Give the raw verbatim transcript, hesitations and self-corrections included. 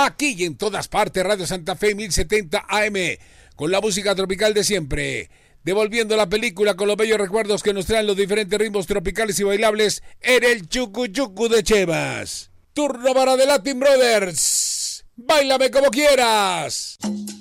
aquí y en todas partes. Radio Santa Fe mil setenta A M, con la música tropical de siempre, devolviendo la película con los bellos recuerdos que nos traen los diferentes ritmos tropicales y bailables en el Chucu Chucu de Chivas. Turno para The Latin Brothers. Báilame como quieras.